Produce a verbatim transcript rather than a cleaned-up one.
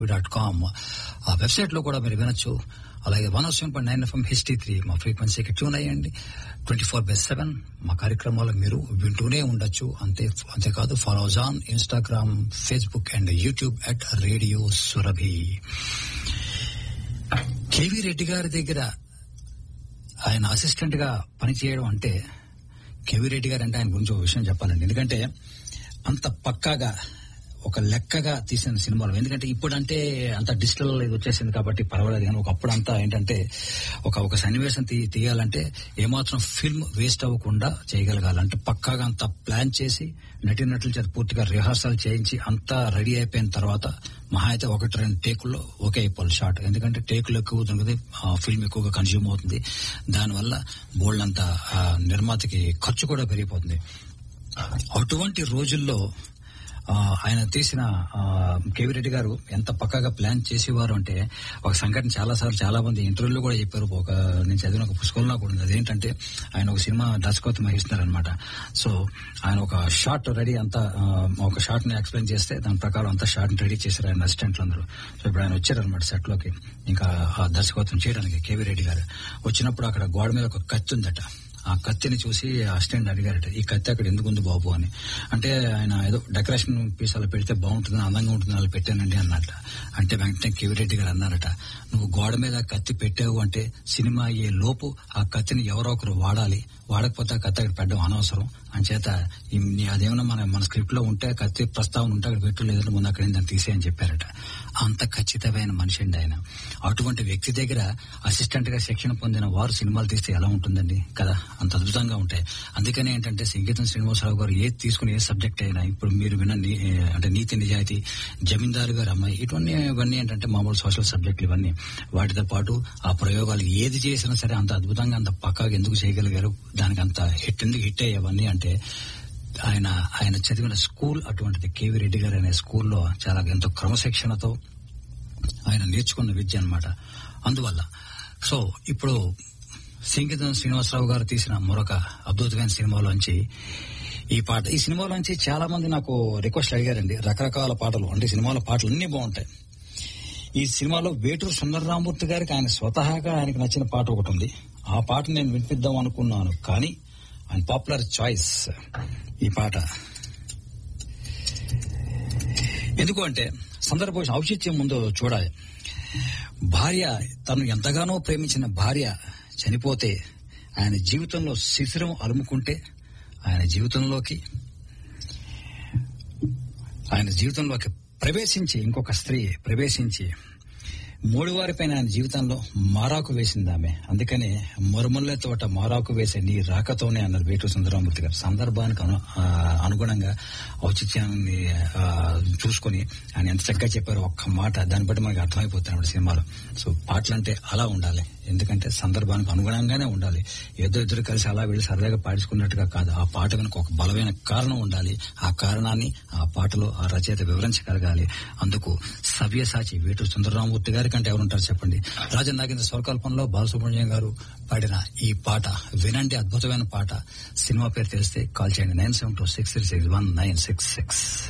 Dot com ఆ website లో కూడా మీరు వినొచ్చు. అలాగే వన్ ఓ seven point nine FM HD three మా ఫ్రీక్వెన్సీకి ట్యూన్ అయ్యండి. ట్వంటీ ఫోర్ బై సెవెన్ మా కార్యక్రమాలు మీరు వింటూనే ఉండొచ్చు. అంతే అంతేకాదు follows on Instagram, Facebook and YouTube at radio Surabhi. KV Reddy గారి దగ్గర ఆయన అసిస్టెంట్ గా పనిచేయడం అంటే, కేవీ రెడ్డి గారు అంటే ఆయన గురించి ఒక విషయం చెప్పాలండి. ఎందుకంటే అంత పక్కాగా ఒక లెక్కగా తీసిన సినిమాలు. ఎందుకంటే ఇప్పుడంటే అంత డిజిటల్ ఇది వచ్చేసింది కాబట్టి పర్వాలేదు, కానీ ఒకప్పుడు అంతా ఏంటంటే ఒక ఒక సన్నివేశం తీ తీయాలంటే ఏమాత్రం ఫిల్మ్ వేస్ట్ అవ్వకుండా చేయగలగాలంటే పక్కాగా అంత ప్లాన్ చేసి నటినట్లు చేత పూర్తిగా రిహార్సల్ చేయించి అంతా రెడీ అయిపోయిన తర్వాత మహా అయితే ఒకటి రెండు టేకుల్లో ఓకే అయిపోవాలి షాట్. ఎందుకంటే టేకులు ఎక్కువ అవుతుంది, ఫిల్మ్ ఎక్కువగా కన్జ్యూమ్ అవుతుంది. దానివల్ల బోల్డ్ అంతా నిర్మాతకి ఖర్చు కూడా పెరిగిపోతుంది. అటువంటి రోజుల్లో ఆయన తీసిన కేవీ రెడ్డి గారు ఎంత పక్కగా ప్లాన్ చేసేవారు అంటే, ఒక సంఘటన చాలా సార్లు చాలా మంది ఇంటర్వ్యూలో కూడా చెప్పారు. ఒక నేను చదివిన ఒక పుస్తకంలో కూడా ఉంది. అదేంటంటే ఆయన ఒక సినిమా దర్శకత్వం వహిస్తున్నారనమాట. సో ఆయన ఒక షాట్ రెడీ అంతా ఒక షాట్ ని ఎక్స్ప్లెయిన్ చేస్తే దాని ప్రకారం అంతా షాట్ ని రెడీ చేశారు ఆయన అసిస్టెంట్లు అందరూ. సో ఇప్పుడు ఆయన వచ్చారనమాట సెట్ లోకి ఇంకా ఆ దర్శకత్వం చేయడానికి. కేవీ రెడ్డి గారు వచ్చినప్పుడు అక్కడ గోడ మీద ఒక కత్తి ఉందట. ఆ కత్తిని చూసి అసిస్టెంట్ అడిగారట, ఈ కత్తి అక్కడ ఎందుకు ఉంది బాబు అని. అంటే ఆయన ఏదో డెకరేషన్ పీస్ అలా పెడితే బాగుంటుంది, అందంగా ఉంటుంది అలా పెట్టానండి అన్నట్ట. అంటే వెంటనే కేవీ రెడ్డి గారు అన్నారట, నువ్వు గోడ మీద కత్తి పెట్టావు అంటే సినిమా అయ్యే లోపు ఆ కత్తిని ఎవరో ఒకరు వాడాలి, వాడకపోతే ఆ కత్తి అక్కడ పెట్టడం అనవసరం అని చేత అదేమన్నా మన మన స్క్రిప్ట్ లో ఉంటే కత్తి ప్రస్తావన ఉంటే అక్కడ పెట్టు, లేదంటే ముందు అక్కడ దాన్ని తీసేయని చెప్పారట. అంత ఖచ్చితమైన మనిషి అండి ఆయన. అటువంటి వ్యక్తి దగ్గర అసిస్టెంట్ గా శిక్షణ పొందిన వారు సినిమాలు తీస్తే ఎలా ఉంటుందండి కదా, అంత అద్భుతంగా ఉంటాయి. అందుకనే ఏంటంటే సంగీతం శ్రీనివాసరావు గారు ఏది తీసుకుని ఏ సబ్జెక్ట్ అయినా, ఇప్పుడు మీరు విన్న అంటే నీతి నిజాయితీ, జమీందారు గారు అమ్మాయి, ఇటువంటి ఇవన్నీ ఏంటంటే మామూలు సోషల్ సబ్జెక్టులు ఇవన్నీ. వాటితో పాటు ఆ ప్రయోగాలు ఏది చేసినా సరే అంత అద్భుతంగా అంత పక్కాగా ఎందుకు చేయగలిగారు, దానికి అంత హిట్ ఎందుకు హిట్ అయ్యేవన్నీ అంటే ఆయన ఆయన చదివిన స్కూల్ అటువంటిది. కేవీ రెడ్డి గారు అనే స్కూల్లో చాలా ఎంతో క్రమశిక్షణతో ఆయన నేర్చుకున్న విద్య అన్నమాట. అందువల్ల సో ఇప్పుడు సంగీతం శ్రీనివాసరావు గారు తీసిన మరొక అద్భుతమైన సినిమాలోంచి ఈ పాట. ఈ సినిమాలోంచి చాలా మంది నాకు రిక్వెస్ట్ అడిగారండి, రకరకాల పాటలు. అంటే సినిమాలో పాటలు అన్ని బాగుంటాయి. ఈ సినిమాలో వేటూరు సుందరరామూర్తి గారికి ఆయన స్వతహాగా ఆయనకు నచ్చిన పాట ఒకటి ఉంది. ఆ పాట నేను వినిపిద్దాం అనుకున్నాను, కానీ ఆయన పాపులర్ చాయిస్ ఈ పాట. ఎందుకు అంటే సందర్భ ఔచిత్యం ముందు చూడాలి. భార్య, తను ఎంతగానో ప్రేమించిన భార్య చనిపోతే ఆయన జీవితంలో శిశిరం అలుముకుంటే ఆయన జీవితంలోకి ఆయన జీవితంలోకి ప్రవేశించి ఇంకొక స్త్రీ ప్రవేశించి మూడు వారిపైన ఆయన జీవితంలో మారాకు వేసింది ఆమె. అందుకనే మరుమల్లె తోట మారాకు వేసే నీ రాకతోనే అన్నారు వేటూరు సుందరరామూర్తి గారు. సందర్భానికి అను అనుగుణంగా ఔచిత్యాన్ని చూసుకుని ఆయన ఎంత చక్కగా చెప్పారో ఒక్క మాట, దాన్ని బట్టి మనకి అర్థమైపోతుంది సినిమాలో. సో పాటలు అంటే అలా ఉండాలి, ఎందుకంటే సందర్భానికి అనుగుణంగానే ఉండాలి. ఏదో ఇద్దరు కలిసి అలా వెళ్ళి సరదాగా పాడించుకున్నట్టుగా కాదు. ఆ పాట వెనుక ఒక బలమైన కారణం ఉండాలి. ఆ కారణాన్ని ఆ పాటలో ఆ రచయిత వివరించగలగాలి. అందుకు సవ్యసాచి వేటూరు సుందరరామూర్తి గారి కంటే ఎవరుంటారు చెప్పండి. రాజన్ నాగేంద్ర స్వరకల్పనలో బాలసుబ్రహ్మణ్యం గారు పాడిన ఈ పాట వినండి, అద్భుతమైన పాట. సినిమా పేరు తెలిస్తే కాల్ చేయండి nine seven two six three six one nine six six.